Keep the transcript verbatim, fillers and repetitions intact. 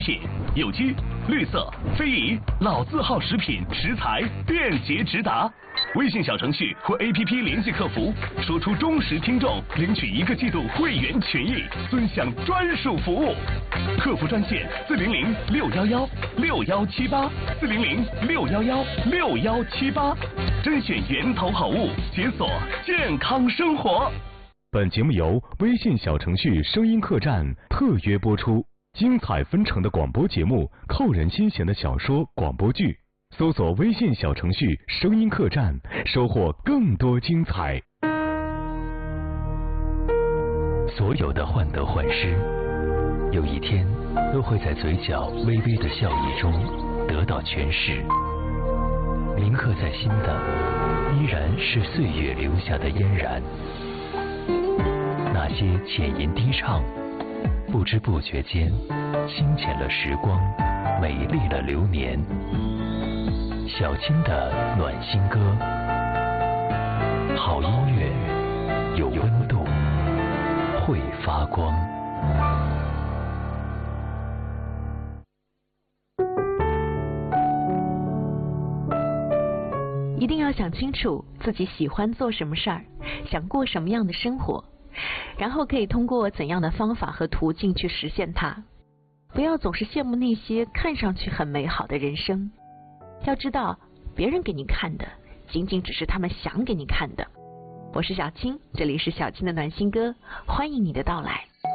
品、有机、绿色、非遗、老字号食品食材便捷直达。微信小程序或 A P P 联系客服，说出忠实听众，领取一个季度会员权益，尊享专属服务。客服专线四零零六幺幺六幺七八四零零六幺幺六幺七八，甄选源头好物，解锁健康生活。 本节目由微信小程序声音客栈特约播出。精彩纷呈的广播节目，扣人心弦的小说、广播剧，搜索微信小程序声音客栈，收获更多精彩。 所有的患得患失，有一天都会在嘴角微微的笑意中得到诠释。铭刻在心的，依然是岁月留下的嫣然。那些浅吟低唱，不知不觉间，清浅了时光，美丽了流年。小青的暖心歌，好音乐，有温度，会发光。 一定要想清楚自己喜欢做什么事儿，想过什么样的生活。然后可以通过怎样的方法和途径去实现它。不要总是羡慕那些看上去很美好的人生，要知道别人给你看的仅仅只是他们想给你看的。我是小青，这里是小青的暖心歌，欢迎你的到来。